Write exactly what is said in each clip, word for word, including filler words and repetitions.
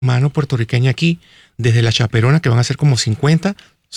mano puertorriqueña aquí, desde la chaperona, que van a ser como cincuenta,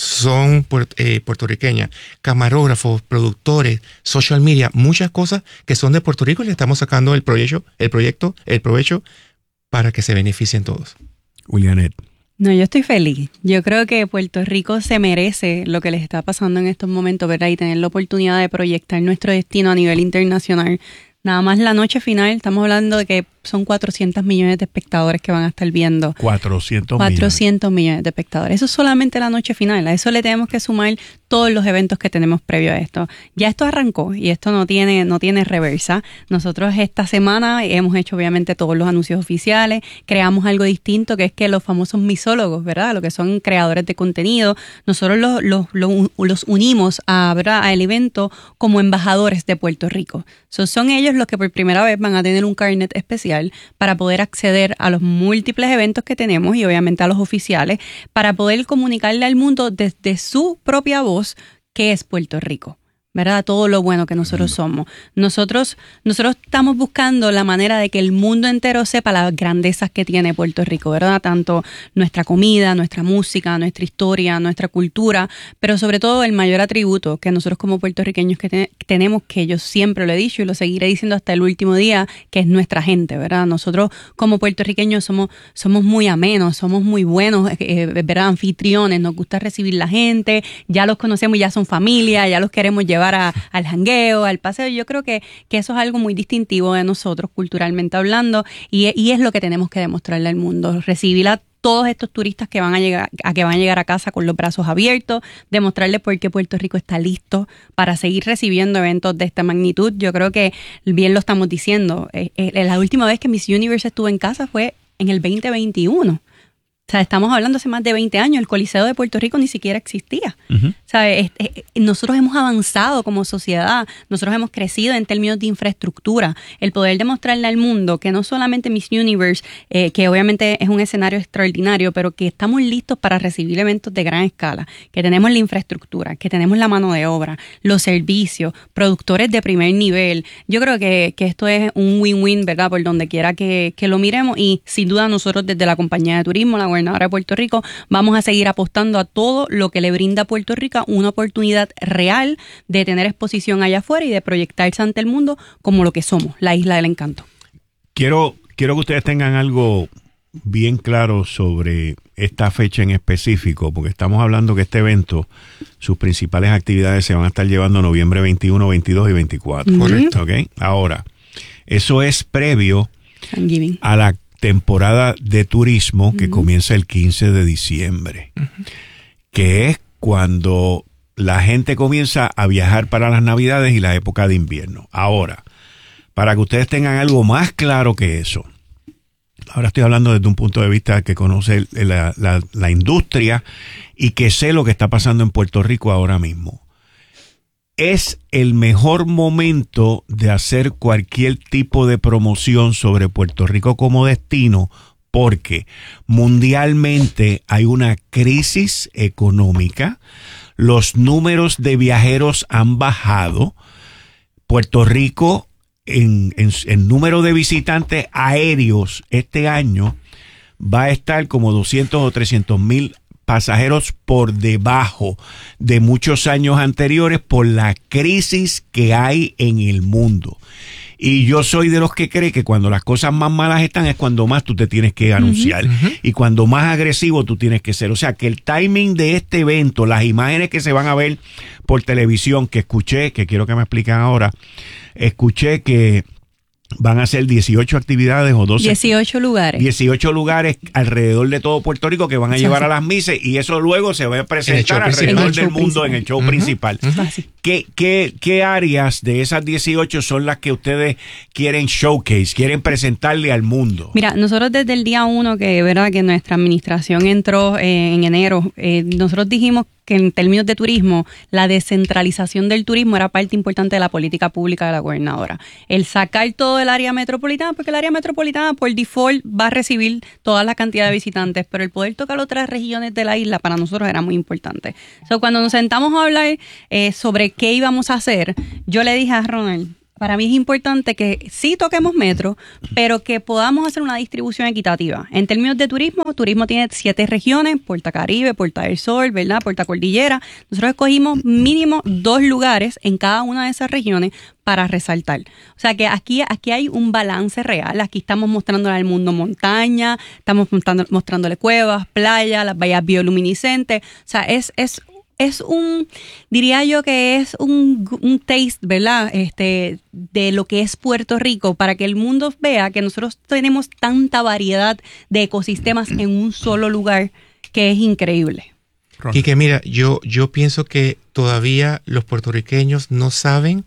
son eh, puertorriqueñas, camarógrafos, productores, social media, muchas cosas que son de Puerto Rico y le estamos sacando el proyecto, el proyecto, el provecho para que se beneficien todos. Julianet. No, yo estoy feliz. Yo creo que Puerto Rico se merece lo que les está pasando en estos momentos, ¿verdad? Y tener la oportunidad de proyectar nuestro destino a nivel internacional. Nada más la noche final, estamos hablando de que son cuatrocientos millones de espectadores que van a estar viendo. cuatrocientos, cuatrocientos millones de espectadores. Eso es solamente la noche final. A eso le tenemos que sumar todos los eventos que tenemos previo a esto. Ya esto arrancó y esto no tiene, no tiene reversa. Nosotros esta semana hemos hecho obviamente todos los anuncios oficiales. Creamos algo distinto, que es que los famosos misólogos, ¿verdad? Lo que son creadores de contenido, nosotros los, los, los, los unimos a, ¿verdad?, al evento como embajadores de Puerto Rico. So, son ellos los que por primera vez van a tener un carnet especial para poder acceder a los múltiples eventos que tenemos y obviamente a los oficiales, para poder comunicarle al mundo desde su propia voz qué es Puerto Rico, ¿verdad? Todo lo bueno que nosotros somos. Nosotros, nosotros estamos buscando la manera de que el mundo entero sepa las grandezas que tiene Puerto Rico, ¿verdad? Tanto nuestra comida, nuestra música, nuestra historia, nuestra cultura, pero sobre todo el mayor atributo que nosotros como puertorriqueños que te- tenemos, que yo siempre lo he dicho y lo seguiré diciendo hasta el último día, que es nuestra gente, ¿verdad? Nosotros como puertorriqueños somos, somos muy amenos, somos muy buenos, eh, ¿verdad? Anfitriones, nos gusta recibir la gente, ya los conocemos, ya son familia, ya los queremos llevar A, al jangueo, al paseo. Yo creo que, que eso es algo muy distintivo de nosotros culturalmente hablando y, y es lo que tenemos que demostrarle al mundo, recibir a todos estos turistas que van a llegar a que van a llegar a casa con los brazos abiertos, demostrarles por qué Puerto Rico está listo para seguir recibiendo eventos de esta magnitud. Yo creo que bien lo estamos diciendo. Eh, eh, la última vez que Miss Universe estuvo en casa fue en el veinte veintiuno. O sea, estamos hablando hace más de veinte años, el Coliseo de Puerto Rico ni siquiera existía. Uh-huh. O sea, es, es, nosotros hemos avanzado como sociedad, nosotros hemos crecido en términos de infraestructura. El poder demostrarle al mundo que no solamente Miss Universe, eh, que obviamente es un escenario extraordinario, pero que estamos listos para recibir eventos de gran escala, que tenemos la infraestructura, que tenemos la mano de obra, los servicios, productores de primer nivel. Yo creo que, que esto es un win-win, ¿verdad? Por donde quiera que, que lo miremos y sin duda nosotros desde la compañía de turismo, la gobernadora de Puerto Rico, vamos a seguir apostando a todo lo que le brinda a Puerto Rico una oportunidad real de tener exposición allá afuera y de proyectarse ante el mundo como lo que somos, la isla del encanto. Quiero, quiero que ustedes tengan algo bien claro sobre esta fecha en específico, porque estamos hablando que este evento, sus principales actividades se van a estar llevando noviembre veintiuno, veintidós y veinticuatro. Uh-huh. Correcto, ¿ok? Ahora, eso es previo a la temporada de turismo que uh-huh. comienza el quince de diciembre, uh-huh. que es cuando la gente comienza a viajar para las Navidades y la época de invierno. Ahora, para que ustedes tengan algo más claro que eso, ahora estoy hablando desde un punto de vista que conoce la, la, la industria y que sé lo que está pasando en Puerto Rico ahora mismo. Es el mejor momento de hacer cualquier tipo de promoción sobre Puerto Rico como destino, porque mundialmente hay una crisis económica, los números de viajeros han bajado, Puerto Rico en, en, en número de visitantes aéreos este año va a estar como doscientos o trescientos mil pasajeros por debajo de muchos años anteriores por la crisis que hay en el mundo. Y yo soy de los que cree que cuando las cosas más malas están es cuando más tú te tienes que anunciar uh-huh. y cuando más agresivo tú tienes que ser. O sea, que el timing de este evento, las imágenes que se van a ver por televisión, que escuché, que quiero que me expliquen ahora, escuché que van a ser dieciocho actividades o doce. dieciocho lugares. dieciocho lugares alrededor de todo Puerto Rico que van a llevar a las misas y eso luego se va a presentar alrededor del mundo en el show uh-huh. principal. Uh-huh. ¿Qué, qué, ¿Qué áreas de esas dieciocho son las que ustedes quieren showcase, quieren presentarle al mundo? Mira, nosotros desde el día uno que, ¿verdad?, que nuestra administración entró eh, en enero, eh, nosotros dijimos que en términos de turismo, la descentralización del turismo era parte importante de la política pública de la gobernadora. El sacar todo el área metropolitana, porque el área metropolitana por default va a recibir toda la cantidad de visitantes, pero el poder tocar otras regiones de la isla para nosotros era muy importante. So, cuando nos sentamos a hablar eh, sobre qué íbamos a hacer, yo le dije a Ronald, para mí es importante que sí toquemos metro, pero que podamos hacer una distribución equitativa. En términos de turismo, turismo tiene siete regiones, Puerto Caribe, Puerto del Sol, ¿verdad? Puerto Cordillera. Nosotros escogimos mínimo dos lugares en cada una de esas regiones para resaltar. O sea que aquí, aquí hay un balance real. Aquí estamos mostrándole al mundo montaña, estamos mostrando, mostrándole cuevas, playas, las bahías bioluminiscentes. O sea, es... es Es un, diría yo que es un, un taste, ¿verdad? Este, de lo que es Puerto Rico, para que el mundo vea que nosotros tenemos tanta variedad de ecosistemas en un solo lugar, que es increíble. Y que mira, yo, yo pienso que todavía los puertorriqueños no saben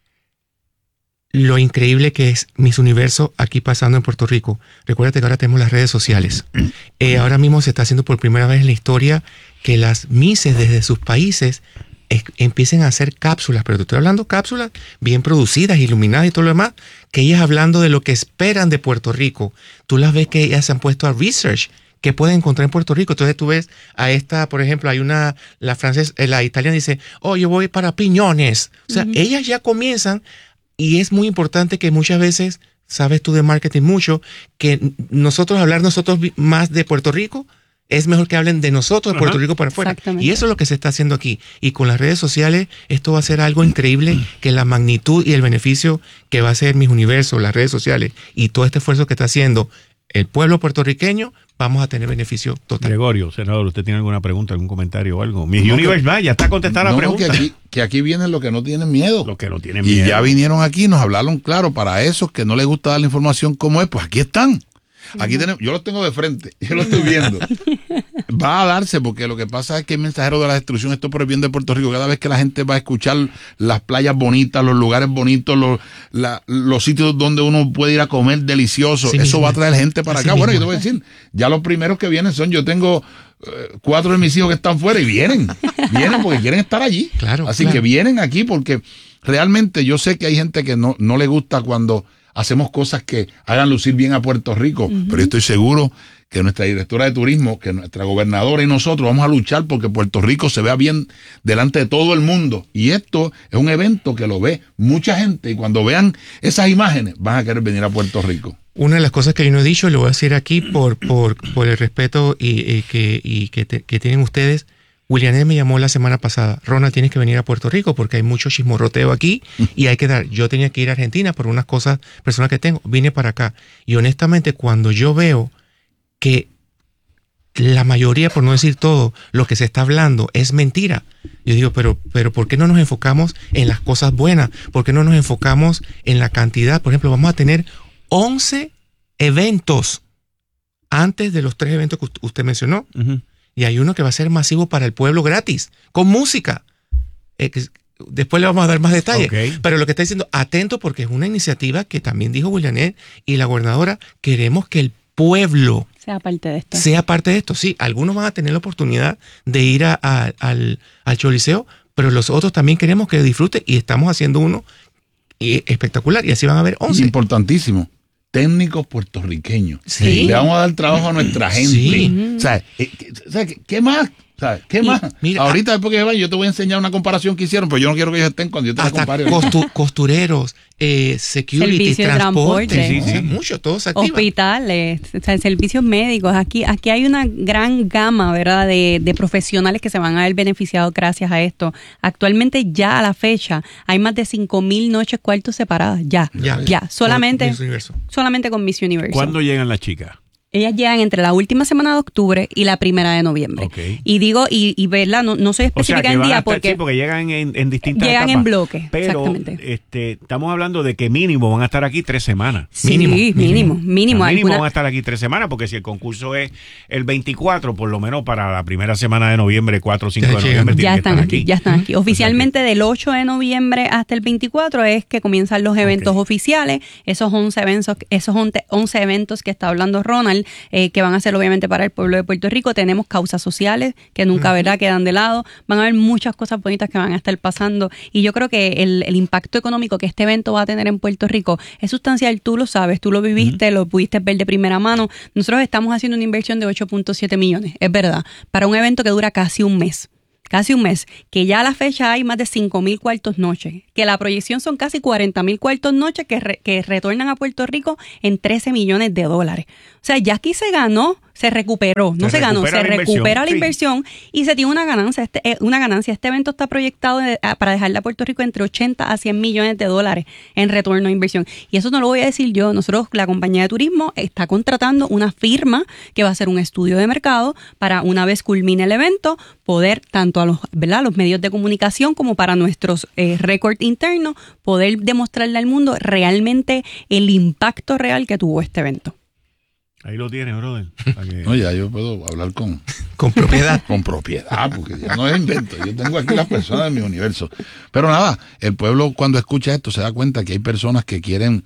lo increíble que es Miss Universo aquí pasando en Puerto Rico. Recuérdate que ahora tenemos las redes sociales. Eh, ahora mismo se está haciendo por primera vez en la historia que las Misses desde sus países es, empiecen a hacer cápsulas, pero te estoy hablando cápsulas bien producidas, iluminadas y todo lo demás, que ellas hablando de lo que esperan de Puerto Rico. Tú las ves que ellas se han puesto a research que pueden encontrar en Puerto Rico. Entonces tú ves a esta, por ejemplo, hay una, la francesa, la italiana dice, oh, yo voy para Piñones. O sea, uh-huh. ellas ya comienzan. Y es muy importante que muchas veces, sabes tú de marketing mucho, que nosotros hablar nosotros más de Puerto Rico, es mejor que hablen de nosotros, de Puerto Rico para afuera. Y eso es lo que se está haciendo aquí. Y con las redes sociales, esto va a ser algo increíble, que la magnitud y el beneficio que va a ser Miss Universo, las redes sociales, y todo este esfuerzo que está haciendo el pueblo puertorriqueño, vamos a tener beneficio total. Gregorio, senador, ¿usted tiene alguna pregunta, algún comentario o algo? Miss no, Universe, va, ya está contestada no, la pregunta. No, que aquí, que aquí vienen los que no tienen miedo. Los que no tienen y miedo. Y ya vinieron aquí, nos hablaron claro, para esos que no les gusta dar la información como es, pues aquí están. Aquí uh-huh. tenemos, yo los tengo de frente, yo lo estoy viendo. Va a darse, porque lo que pasa es que el mensajero de la destrucción, esto por el bien de Puerto Rico, cada vez que la gente va a escuchar las playas bonitas, los lugares bonitos, los, la, los sitios donde uno puede ir a comer delicioso, sí, eso mismo. Va a traer gente para acá. Mismo. Bueno, yo te voy a decir, ya los primeros que vienen son, yo tengo eh, cuatro de mis hijos que están fuera y vienen, vienen porque quieren estar allí. Claro, Así claro. que vienen aquí porque realmente yo sé que hay gente que no, no le gusta cuando hacemos cosas que hagan lucir bien a Puerto Rico, uh-huh. pero yo estoy seguro que nuestra directora de turismo, que nuestra gobernadora y nosotros vamos a luchar porque Puerto Rico se vea bien delante de todo el mundo. Y esto es un evento que lo ve mucha gente y cuando vean esas imágenes van a querer venir a Puerto Rico. Una de las cosas que yo no he dicho, lo voy a decir aquí por, por, por el respeto y, y que, y que, te, que tienen ustedes. Willianet me llamó la semana pasada, Ronald, tienes que venir a Puerto Rico porque hay mucho chismorroteo aquí y hay que dar, yo tenía que ir a Argentina por unas cosas personales que tengo, vine para acá. Y honestamente cuando yo veo que la mayoría, por no decir todo, lo que se está hablando es mentira, yo digo, pero, pero ¿por qué no nos enfocamos en las cosas buenas? ¿Por qué no nos enfocamos en la cantidad? Por ejemplo, vamos a tener once eventos antes de los tres eventos que usted mencionó. Uh-huh. Y hay uno que va a ser masivo para el pueblo gratis, con música. Eh, que, después le vamos a dar más detalles. Okay. Pero lo que está diciendo, atento porque es una iniciativa que también dijo Willianet y la gobernadora, queremos que el pueblo sea parte de esto. Sea parte de esto, sí. Algunos van a tener la oportunidad de ir a, a, al, al Choliseo, pero los otros también queremos que disfruten y estamos haciendo uno espectacular y así van a haber once. Importantísimo. Técnicos puertorriqueños. Sí. Le vamos a dar trabajo a nuestra gente. Sí. O sea, ¿qué, qué, qué más? ¿Sabes? ¿Qué más? Mira, ahorita después que vayan, yo te voy a enseñar una comparación que hicieron, pero yo no quiero que ellos estén cuando yo te la compare. Costu, costureros, eh, security, servicio transporte, de transporte. Sí, sí, sí. Mucho, todo se activa. Hospitales, o sea, servicios médicos. Aquí, aquí hay una gran gama, ¿verdad?, de, de profesionales que se van a ver beneficiados gracias a esto. Actualmente ya a la fecha hay más de cinco mil noches cuartos separadas. Ya, ya, ya. Solamente, solamente con Miss Universo. ¿Cuándo llegan las chicas? Ellas llegan entre la última semana de octubre y la primera de noviembre. Okay. Y digo, y, y verla, no, no soy específica o sea, en día estar, porque, sí, porque llegan en, en distintas llegan etapas. en bloque. Pero exactamente. Este, estamos hablando de que mínimo van a estar aquí tres semanas. Sí, mínimo. Mínimo, mínimo. Mínimo alguna... van a estar aquí tres semanas porque si el concurso es el veinticuatro, por lo menos para la primera semana de noviembre, cuatro o cinco de noviembre, ya están que estar aquí, aquí. Ya están aquí. Oficialmente del ocho de noviembre hasta el veinticuatro es que comienzan los eventos okay. oficiales. Esos once eventos, esos once eventos que está hablando Ronald, eh, que van a ser obviamente para el pueblo de Puerto Rico. Tenemos causas sociales que nunca, uh-huh. ¿verdad?, quedan de lado. Van a haber muchas cosas bonitas que van a estar pasando y yo creo que el, el impacto económico que este evento va a tener en Puerto Rico es sustancial. Tú lo sabes, tú lo viviste, uh-huh. lo pudiste ver de primera mano. Nosotros estamos haciendo una inversión de ocho punto siete millones, es verdad, para un evento que dura casi un mes. casi un mes, que ya a la fecha hay más de cinco mil cuartos noche, que la proyección son casi cuarenta mil cuartos noche que, re, que retornan a Puerto Rico en trece millones de dólares. O sea, ya aquí se ganó, se recuperó, no se, se ganó, se la recupera la inversión sí. y se tiene una ganancia. Este, eh, una ganancia. Este evento está proyectado de, a, para dejarle a Puerto Rico entre ochenta a cien millones de dólares en retorno a inversión. Y eso no lo voy a decir yo. Nosotros, la compañía de turismo, está contratando una firma que va a hacer un estudio de mercado para, una vez culmine el evento, poder, tanto a los, ¿verdad?, los medios de comunicación como para nuestros eh, récords internos, poder demostrarle al mundo realmente el impacto real que tuvo este evento. Ahí lo tienes, brother. Que... No, ya yo puedo hablar con... Con propiedad. Con propiedad, porque ya no es invento. Yo tengo aquí las personas de mi universo. Pero nada, el pueblo cuando escucha esto se da cuenta que hay personas que quieren...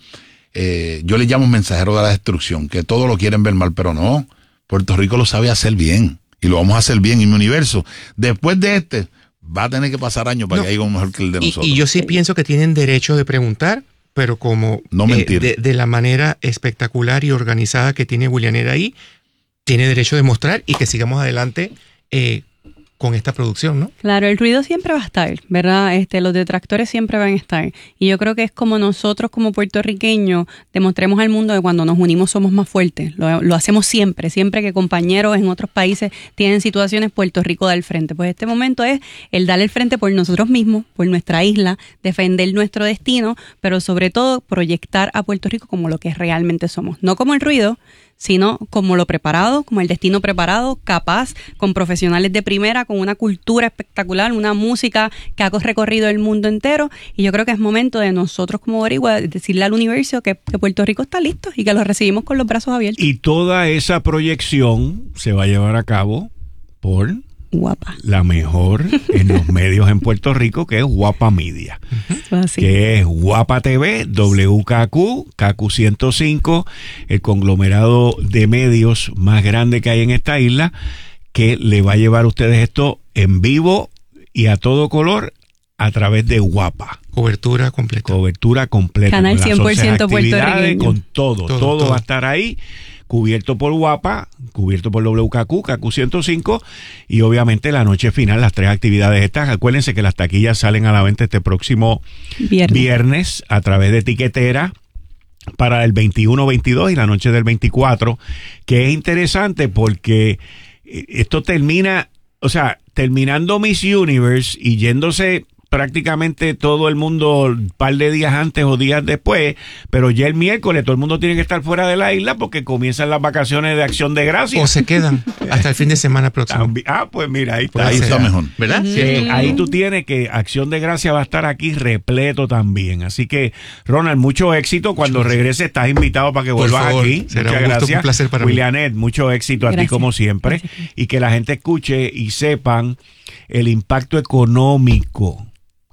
Eh, yo le llamo mensajeros de la destrucción, que todo lo quieren ver mal, pero no. Puerto Rico lo sabe hacer bien. Y lo vamos a hacer bien. Y mi universo, después de este, va a tener que pasar años para no, que haya uno mejor que el de nosotros. Y, y yo sí pienso que tienen derecho de preguntar, pero como no mentir. Eh, de, de la manera espectacular y organizada que tiene Willianera ahí, tiene derecho de mostrar y que sigamos adelante eh, con esta producción, ¿no? Claro, el ruido siempre va a estar, ¿verdad? Este, los detractores siempre van a estar. Y yo creo que es como nosotros como puertorriqueños demostremos al mundo que cuando nos unimos somos más fuertes. Lo, lo hacemos siempre, siempre que compañeros en otros países tienen situaciones, Puerto Rico da el frente. Pues este momento es el dar el frente por nosotros mismos, por nuestra isla, defender nuestro destino, pero sobre todo proyectar a Puerto Rico como lo que realmente somos. No como el ruido, sino como lo preparado, como el destino preparado, capaz, con profesionales de primera, con una cultura espectacular, una música que ha recorrido el mundo entero. Y yo creo que es momento de nosotros como Boricua decirle al universo que, que Puerto Rico está listo y que lo recibimos con los brazos abiertos. Y toda esa proyección se va a llevar a cabo por... Guapa. La mejor en los medios en Puerto Rico, que es Guapa Media. Uh-huh. Que es Guapa T V, W K Q, K Q ciento cinco, el conglomerado de medios más grande que hay en esta isla, que le va a llevar a ustedes esto en vivo y a todo color a través de Guapa. Cobertura completa. Cobertura completa. Canal cien por ciento puertorriqueño. Con todo, todo, todo, todo va a estar ahí. Cubierto por Guapa, cubierto por W K Q, K Q ciento cinco y obviamente la noche final, las tres actividades estas. Acuérdense que las taquillas salen a la venta este próximo viernes, viernes a través de Tiquetera para el veintiuno veintidós y la noche del veinticuatro, que es interesante porque esto termina, o sea, terminando Miss Universe y yéndose prácticamente todo el mundo un par de días antes o días después, pero ya el miércoles todo el mundo tiene que estar fuera de la isla porque comienzan las vacaciones de Acción de Gracias. O se quedan hasta el fin de semana próximo. Ah, pues mira, ahí está. Ahí está mejor, ¿verdad? Sí, ahí tú tienes que Acción de Gracias va a estar aquí repleto también. Así que, Ronald, mucho éxito. Cuando mucho regreses estás invitado para que Por vuelvas favor, aquí. Será Muchas un gusto, gracias. Un placer para Willianet, mí. mucho éxito a gracias. ti como siempre. Gracias. Y que la gente escuche y sepan el impacto económico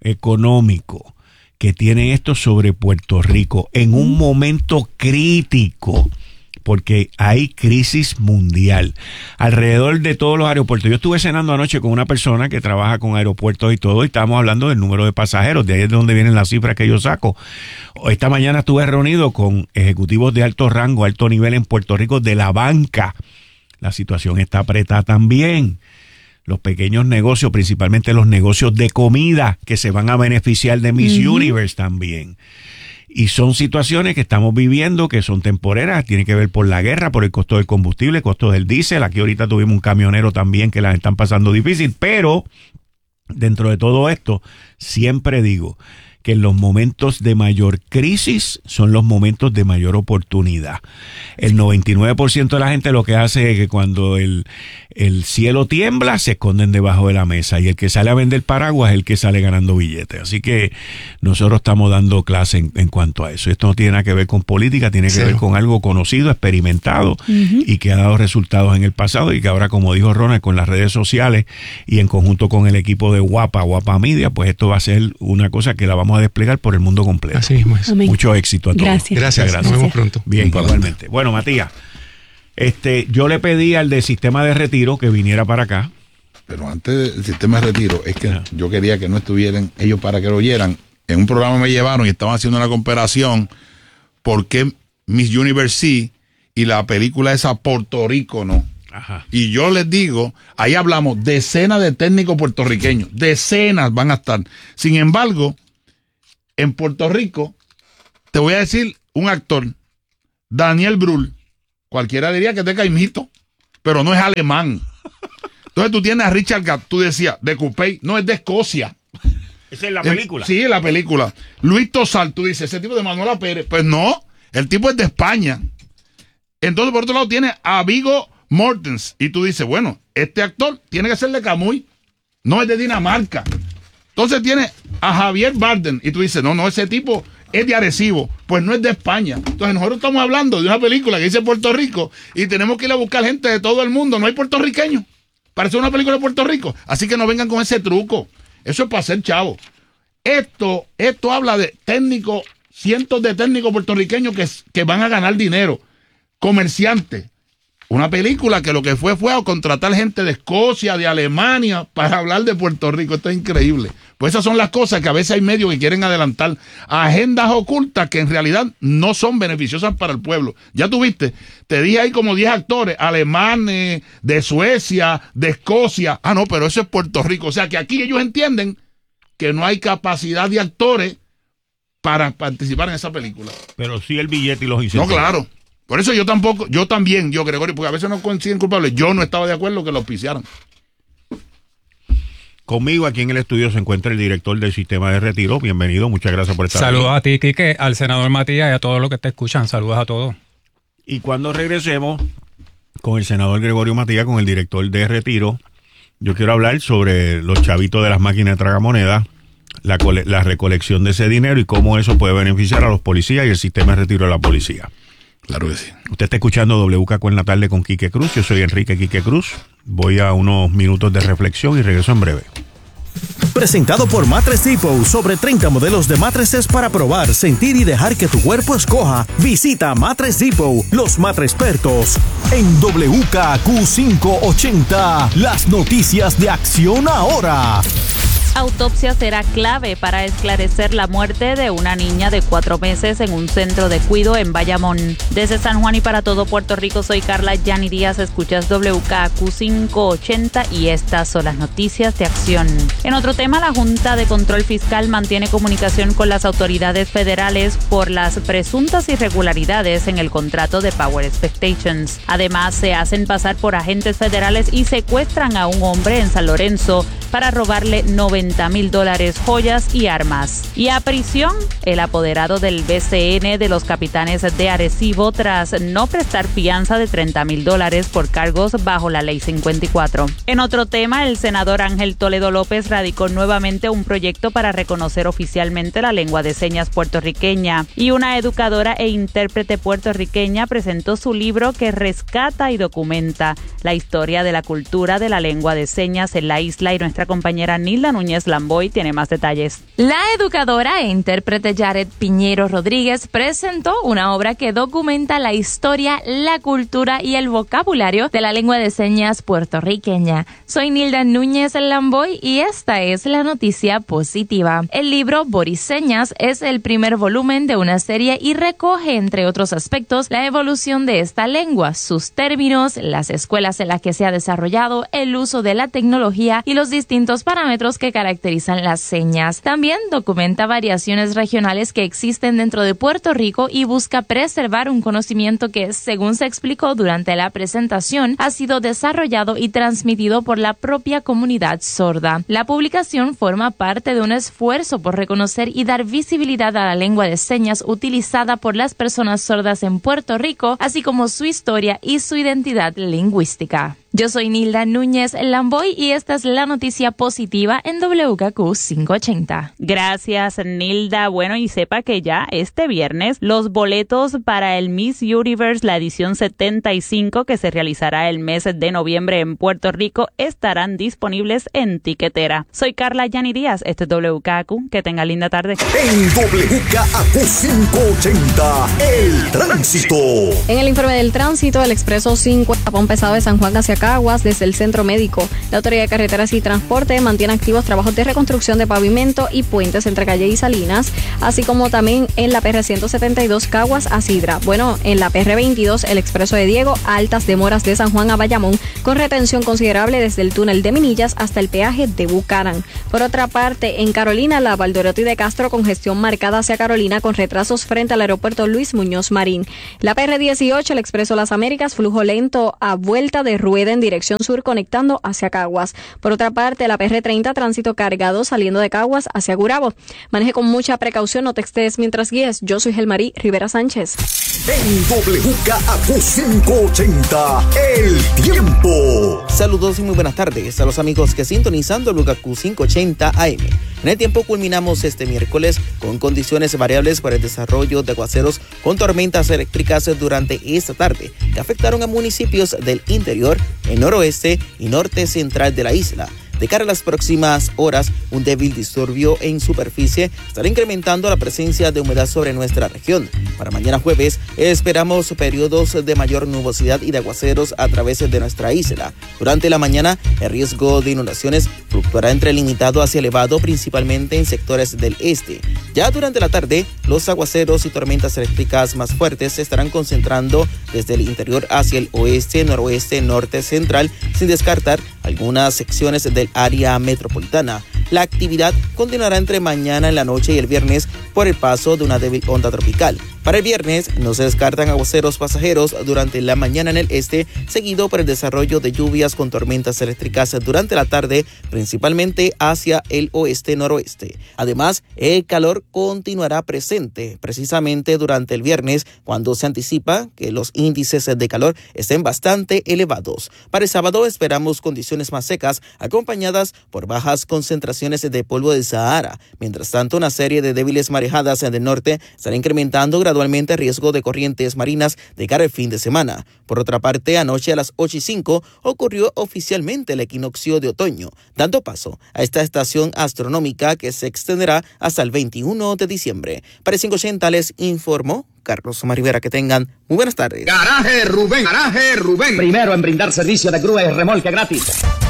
económico que tiene esto sobre Puerto Rico en un momento crítico, porque hay crisis mundial alrededor de todos los aeropuertos. Yo estuve cenando anoche con una persona que trabaja con aeropuertos y todo, y estábamos hablando del número de pasajeros, de ahí es de donde vienen las cifras que yo saco. Esta mañana estuve reunido con ejecutivos de alto rango, alto nivel en Puerto Rico de la banca. La situación está apretada también. Los pequeños negocios, principalmente los negocios de comida, que se van a beneficiar de Miss uh-huh. Universe también. Y son situaciones que estamos viviendo que son temporeras, tiene que ver por la guerra, por el costo del combustible, el costo del diésel. Aquí ahorita tuvimos un camionero también que las están pasando difícil, pero dentro de todo esto, siempre digo que en los momentos de mayor crisis son los momentos de mayor oportunidad. El noventa y nueve por ciento de la gente lo que hace es que cuando el, el cielo tiembla, se esconden debajo de la mesa, y el que sale a vender paraguas es el que sale ganando billetes. Así que nosotros estamos dando clase en, en cuanto a eso. Esto no tiene nada que ver con política, tiene que sí. ver con algo conocido, experimentado, uh-huh. y que ha dado resultados en el pasado, y que ahora, como dijo Ronald, con las redes sociales y en conjunto con el equipo de Guapa, Guapa Media, pues esto va a ser una cosa que la vamos a desplegar por el mundo completo. Así mismo es. Amén. Mucho éxito a todos. Gracias. Gracias. gracias. Nos vemos pronto. Bien, igualmente. Bueno, Matías, este, yo le pedí al de sistema de retiro que viniera para acá. Pero antes del sistema de retiro, es que Ajá. yo quería que no estuvieran ellos para que lo oyeran. En un programa me llevaron y estaban haciendo una comparación por qué Miss Universe sí y la película esa Puerto Rico no. Ajá. Y yo les digo, ahí hablamos decenas de técnicos puertorriqueños, decenas van a estar. Sin embargo, en Puerto Rico, te voy a decir un actor, Daniel Brühl, cualquiera diría que es de Caimito, pero no es alemán. Entonces tú tienes a Richard Gere, tú decías, de Coupey, no, es de Escocia. ¿Esa es la película? Sí, es la película. Luis Tosar, tú dices, ese tipo de Manuela Pérez. Pues no, el tipo es de España. Entonces, por otro lado, tienes a Viggo Mortensen. Y tú dices, bueno, este actor tiene que ser de Camuy, no es de Dinamarca. Entonces tienes a Javier Bardem. Y tú dices, no, no, ese tipo es de Arecibo. Pues no es de España. Entonces nosotros estamos hablando de una película que dice Puerto Rico y tenemos que ir a buscar gente de todo el mundo. No hay puertorriqueños. Parece una película de Puerto Rico. Así que no vengan con ese truco. Eso es para ser chavo. Esto, esto habla de técnicos, cientos de técnicos puertorriqueños que, que van a ganar dinero. Comerciantes. Una película que lo que fue fue a contratar gente de Escocia, de Alemania, para hablar de Puerto Rico. Esto es increíble. Pues esas son las cosas que a veces hay medios que quieren adelantar. Agendas ocultas que en realidad no son beneficiosas para el pueblo. Ya tuviste, te dije ahí como diez actores, alemanes, de Suecia, de Escocia. Ah, no, pero eso es Puerto Rico. O sea que aquí ellos entienden que no hay capacidad de actores para participar en esa película. Pero sí el billete y los incentivos. No, claro. Por eso yo tampoco, yo también, yo Gregorio, porque a veces no coinciden culpables, yo no estaba de acuerdo que lo auspiciaran. Conmigo aquí en el estudio se encuentra el director del sistema de retiro. Bienvenido, muchas gracias por estar Saludos aquí. a ti, Quique, al senador Matías y a todos los que te escuchan. Saludos a todos. Y cuando regresemos con el senador Gregorio Matías, con el director de retiro, yo quiero hablar sobre los chavitos de las máquinas de tragamonedas, la, cole- la recolección de ese dinero y cómo eso puede beneficiar a los policías y el sistema de retiro de la policía. Claro que sí. Usted está escuchando W K Q en la tarde con Quique Cruz. Yo soy Enrique Quique Cruz. Voy a unos minutos de reflexión y regreso en breve. Presentado por Mattress Depot, sobre treinta modelos de mattresses para probar, sentir y dejar que tu cuerpo escoja. Visita Mattress Depot, los matres expertos. En W K Q quinientos ochenta, las noticias de Acción Ahora. Autopsia será clave para esclarecer la muerte de una niña de cuatro meses en un centro de cuido en Bayamón. Desde San Juan y para todo Puerto Rico, soy Carla Yani Díaz, escuchas W K Q quinientos ochenta y estas son las noticias de Acción. En otro tema, la Junta de Control Fiscal mantiene comunicación con las autoridades federales por las presuntas irregularidades en el contrato de Power Expectations. Además, se hacen pasar por agentes federales y secuestran a un hombre en San Lorenzo para robarle noventa mil dólares, joyas y armas. Y a prisión, el apoderado del B C N de los Capitanes de Arecibo tras no prestar fianza de treinta mil dólares por cargos bajo la Ley cincuenta y cuatro. En otro tema, el senador Ángel Toledo López radicó nuevamente un proyecto para reconocer oficialmente la lengua de señas puertorriqueña. Y una educadora e intérprete puertorriqueña presentó su libro que rescata y documenta la historia de la cultura de la lengua de señas en la isla, y nuestra compañera Nilda Núñez Lamboy tiene más detalles. La educadora e intérprete Yaret Piñero Rodríguez presentó una obra que documenta la historia, la cultura y el vocabulario de la lengua de señas puertorriqueña. Soy Nilda Núñez Lamboy y esta es la noticia positiva. El libro Boriseñas es el primer volumen de una serie y recoge, entre otros aspectos, la evolución de esta lengua, sus términos, las escuelas en las que se ha desarrollado, el uso de la tecnología y los distintos parámetros que caracterizan las señas. También documenta variaciones regionales que existen dentro de Puerto Rico y busca preservar un conocimiento que, según se explicó durante la presentación, ha sido desarrollado y transmitido por la propia comunidad sorda. La publicación forma parte de un esfuerzo por reconocer y dar visibilidad a la lengua de señas utilizada por las personas sordas en Puerto Rico, así como su historia y su identidad lingüística. Yo soy Nilda Núñez Lamboy y esta es la noticia positiva en W K Q quinientos ochenta. Gracias, Nilda. Bueno, y sepa que ya este viernes los boletos para el Miss Universe, la edición setenta y cinco, que se realizará el mes de noviembre en Puerto Rico, estarán disponibles en Tiquetera. Soy Carla Yani Díaz, este es W K Q. Que tenga linda tarde. En W K Q quinientos ochenta, el tránsito. En el informe del tránsito, el expreso cinco, tapón pesado de San Juan hacia Caguas desde el Centro Médico. La Autoridad de Carreteras y Transporte mantiene activos trabajos de reconstrucción de pavimento y puentes entre Calle y Salinas, así como también en la P R ciento setenta y dos Caguas a Sidra. Bueno, en la P R veintidós, el Expreso de Diego, altas demoras de San Juan a Bayamón, con retención considerable desde el túnel de Minillas hasta el peaje de Bucaran. Por otra parte, en Carolina, la Valdoriotti de Castro, congestión marcada hacia Carolina con retrasos frente al aeropuerto Luis Muñoz Marín. La P R dieciocho, el Expreso Las Américas, flujo lento a vuelta de rueda en dirección sur conectando hacia Caguas. Por otra parte, la P R treinta, tránsito cargado saliendo de Caguas hacia Gurabo. Maneje con mucha precaución, no te excedes mientras guíes. Yo soy Gelmarí Rivera Sánchez. En W K A Q quinientos ochenta, el tiempo. Saludos y muy buenas tardes a los amigos que sintonizan W K A Q quinientos ochenta A M. En el tiempo culminamos este miércoles con condiciones variables para el desarrollo de aguaceros con tormentas eléctricas durante esta tarde que afectaron a municipios del interior, el noroeste y norte central de la isla. De cara a las próximas horas, un débil disturbio en superficie estará incrementando la presencia de humedad sobre nuestra región. Para mañana jueves, esperamos periodos de mayor nubosidad y de aguaceros a través de nuestra isla. Durante la mañana, el riesgo de inundaciones fluctuará entre limitado hacia elevado, principalmente en sectores del este. Ya durante la tarde, los aguaceros y tormentas eléctricas más fuertes se estarán concentrando desde el interior hacia el oeste, noroeste, norte, central, sin descartar algunas secciones del área metropolitana. La actividad continuará entre mañana en la noche y el viernes por el paso de una débil onda tropical. Para el viernes no se descartan aguaceros pasajeros durante la mañana en el este, seguido por el desarrollo de lluvias con tormentas eléctricas durante la tarde, principalmente hacia el oeste-noroeste. Además, el calor continuará presente precisamente durante el viernes, cuando se anticipa que los índices de calor estén bastante elevados. Para el sábado esperamos condiciones más secas, acompañadas por bajas concentraciones de polvo del Sahara. Mientras tanto, una serie de débiles marejadas del norte estará incrementando gradualmente el riesgo de corrientes marinas de cara al fin de semana. Por otra parte, anoche a las ocho y cinco ocurrió oficialmente el equinoccio de otoño, dando paso a esta estación astronómica que se extenderá hasta el veintiuno de diciembre. Para el quinientos ochenta les informó Carlos Omar Rivera. Que tengan muy buenas tardes. Garaje Rubén, Garaje Rubén. Primero en brindar servicio de grúa y remolque gratis.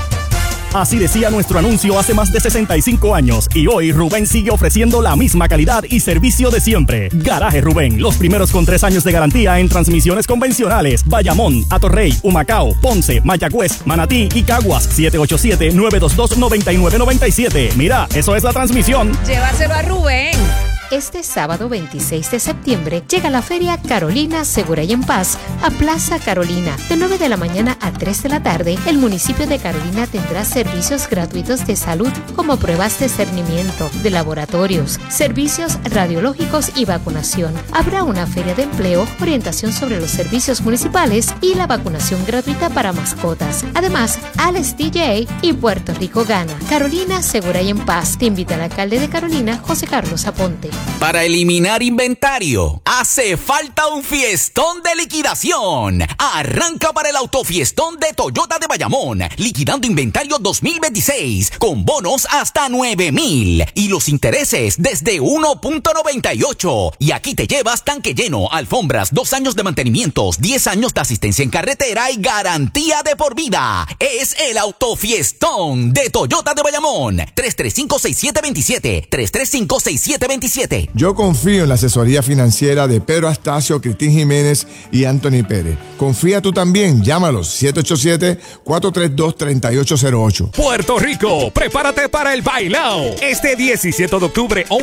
Así decía nuestro anuncio hace más de sesenta y cinco años y hoy Rubén sigue ofreciendo la misma calidad y servicio de siempre. Garaje Rubén, los primeros con tres años de garantía en transmisiones convencionales. Bayamón, Atorrey, Humacao, Ponce, Mayagüez, Manatí y Caguas. siete ocho siete, nueve dos dos, nueve nueve nueve siete. Mira, eso es la transmisión. Llévaselo a Rubén. Este sábado veintiséis de septiembre llega la Feria Carolina Segura y en Paz a Plaza Carolina. De nueve de la mañana a tres de la tarde, el municipio de Carolina tendrá servicios gratuitos de salud como pruebas de cernimiento, de laboratorios, servicios radiológicos y vacunación. Habrá una feria de empleo, orientación sobre los servicios municipales y la vacunación gratuita para mascotas. Además, Alex D J y Puerto Rico Gana. Carolina Segura y en Paz. Te invita el alcalde de Carolina, José Carlos Aponte. Para eliminar inventario, hace falta un fiestón de liquidación. Arranca para el autofiestón de Toyota de Bayamón, liquidando inventario dos mil veintiséis, con bonos hasta nueve mil y los intereses desde uno punto noventa y ocho. Y aquí te llevas tanque lleno, alfombras, dos años de mantenimientos, diez años de asistencia en carretera y garantía de por vida. Es el autofiestón de Toyota de Bayamón. tres tres cinco, seis siete dos siete, tres tres cinco, seis siete dos siete. Yo confío en la asesoría financiera de Pedro Astacio, Cristín Jiménez y Anthony Pérez. Confía tú también. Llámalos siete ocho siete, cuatro tres dos, tres ocho cero ocho. Puerto Rico, prepárate para el bailao. Este diecisiete de octubre,